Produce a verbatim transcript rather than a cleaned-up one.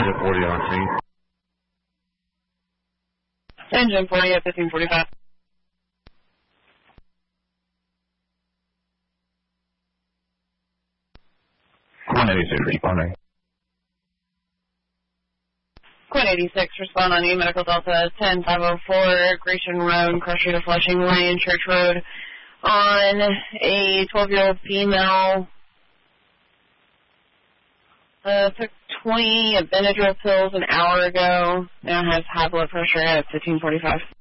Engine forty on scene. Engine forty at fifteen forty-five. one eighty-six responding. Quinn eighty-six, respond on you, Medical Delta ten five oh four, Grecian Road, Crusher to Flushing Lane, Church Road, on a twelve-year-old female. Uh, took twenty Benadryl pills an hour ago. Now has high blood pressure at fifteen forty-five.